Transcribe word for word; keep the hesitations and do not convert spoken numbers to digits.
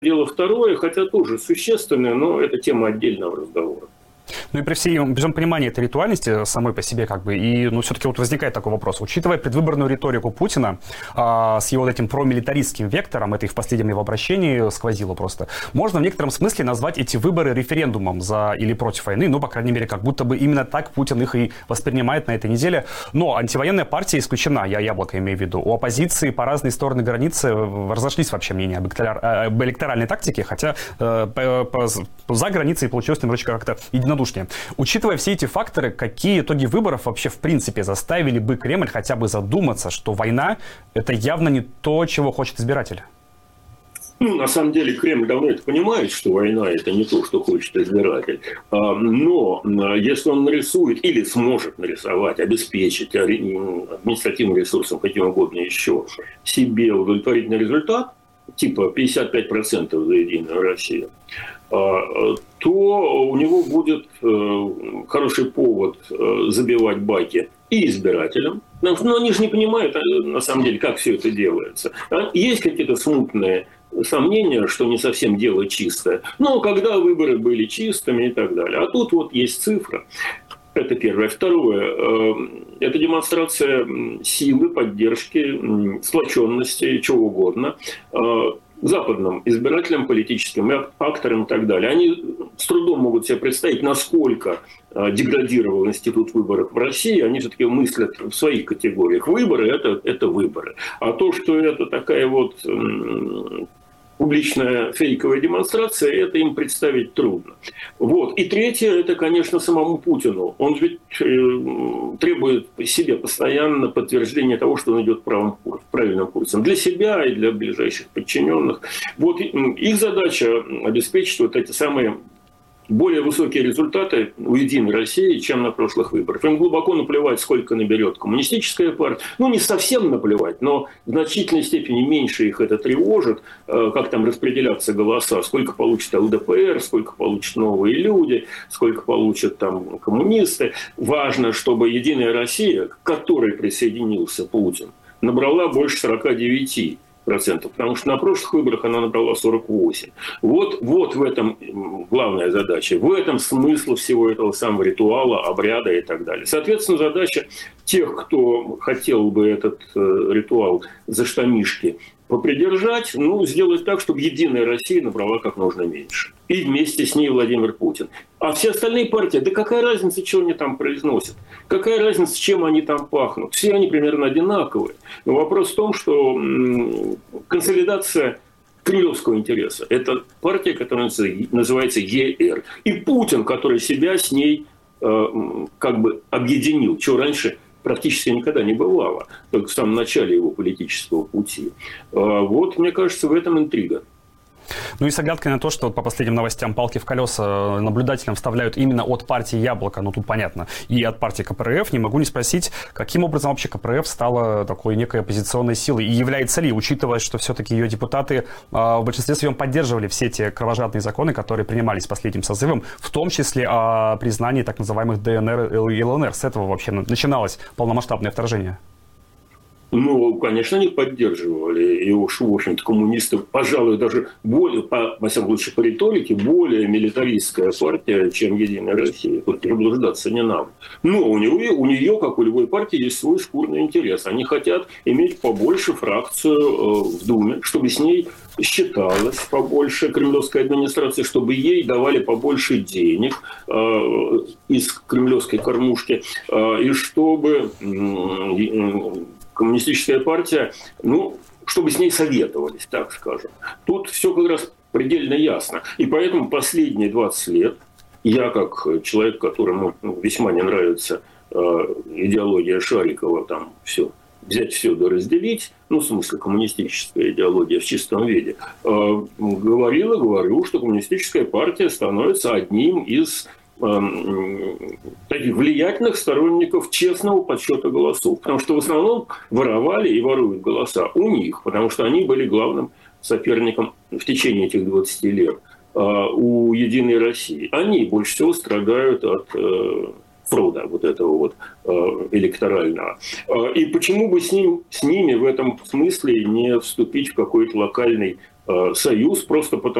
дело второе, хотя тоже существенное, но это тема отдельного разговора. Ну и при всем, при всем понимании этой ритуальности самой по себе, как бы, и, ну, все-таки вот возникает такой вопрос. Учитывая предвыборную риторику Путина а, с его вот этим промилитаристским вектором, это и в последнем его обращении сквозило просто, можно в некотором смысле назвать эти выборы референдумом за или против войны, ну, по крайней мере, как будто бы именно так Путин их и воспринимает на этой неделе. Но антивоенная партия исключена, я Яблоко имею в виду. У оппозиции по разные стороны границы разошлись вообще мнения об, электораль... об электоральной тактике, хотя э, по, по, за границей получилось немножечко как-то единодушнее. Учитывая все эти факторы, какие итоги выборов вообще в принципе заставили бы Кремль хотя бы задуматься, что война – это явно не то, чего хочет избиратель? Ну, на самом деле, Кремль давно это понимает, что война – это не то, что хочет избиратель. Но если он нарисует или сможет нарисовать, обеспечить административным ресурсом, каким угодно еще, себе удовлетворительный результат, типа пятьдесят пять процентов за Единую Россию, то у него будет хороший повод забивать баки и избирателям. Но они же не понимают, на самом деле, как все это делается. Есть какие-то смутные сомнения, что не совсем дело чистое. Но когда выборы были чистыми и так далее. А тут вот есть цифра. Это первое. Второе. Это демонстрация силы, поддержки, сплоченности, чего угодно западным избирателям, политическим акторам и так далее. Они с трудом могут себе представить, насколько деградировал институт выборов в России. Они все-таки мыслят в своих категориях. Выборы это, – это выборы. А то, что это такая вот публичная фейковая демонстрация, это им представить трудно. Вот. И третье, это, конечно, самому Путину. Он ведь э, требует себе постоянно подтверждения того, что он идет правым, правильным курсом. Для себя и для ближайших подчиненных. Вот их задача обеспечить вот эти самые более высокие результаты у «Единой России», чем на прошлых выборах. Им глубоко наплевать, сколько наберет коммунистическая партия. Ну, не совсем наплевать, но в значительной степени меньше их это тревожит, как там распределяться голоса, сколько получит ЛДПР, сколько получат Новые люди, сколько получат там коммунисты. Важно, чтобы «Единая Россия», к которой присоединился Путин, набрала больше сорока девяти процентов, потому что на прошлых выборах она набрала сорок восемь. Вот, вот в этом главная задача, в этом смысл всего этого самого ритуала, обряда и так далее. Соответственно, задача тех, кто хотел бы этот э, ритуал за штанишки попридержать, ну, сделать так, чтобы «Единая Россия» набрала как можно меньше. И вместе с ней Владимир Путин. А все остальные партии, да какая разница, что они там произносят? Какая разница, чем они там пахнут? Все они примерно одинаковые. Но вопрос в том, что м- консолидация кремлевского интереса – это партия, которая называется ЕР. И Путин, который себя с ней э, как бы объединил, чего раньше практически никогда не бывало, только в самом начале его политического пути. Вот, мне кажется, в этом интрига. Ну и с оглядкой на то, что по последним новостям палки в колеса наблюдателям вставляют именно от партии «Яблоко», ну тут понятно, и от партии КПРФ, не могу не спросить, каким образом вообще КПРФ стала такой некой оппозиционной силой, и является ли, учитывая, что все-таки ее депутаты в большинстве своем поддерживали все те кровожадные законы, которые принимались последним созывом, в том числе о признании так называемых ДНР и ЛНР. С этого вообще начиналось полномасштабное вторжение. Ну, конечно, они поддерживали. И уж, в общем-то, коммунисты, пожалуй, даже более, по, во всяком случае, по риторике, более милитаристская партия, чем «Единая Россия». Тут заблуждаться не надо. Но у, него, у нее, как у любой партии, есть свой шкурный интерес. Они хотят иметь побольше фракцию э, в Думе, чтобы с ней считалось побольше кремлевской администрации, чтобы ей давали побольше денег э, из кремлевской кормушки, э, и чтобы... Э, коммунистическая партия, ну, чтобы с ней советовались, так скажем. Тут все как раз предельно ясно. И поэтому последние двадцать лет я, как человек, которому ну, весьма не нравится э, идеология Шарикова, там все, взять все да разделить, ну, в смысле, коммунистическая идеология в чистом виде, э, говорил и говорю, что коммунистическая партия становится одним из таких влиятельных сторонников честного подсчета голосов. Потому что в основном воровали и воруют голоса у них, потому что они были главным соперником в течение этих двадцати лет у «Единой России». Они больше всего страдают от фрода вот этого вот электорального. И почему бы с, ним, с ними в этом смысле не вступить в какой-то локальный союз просто потому,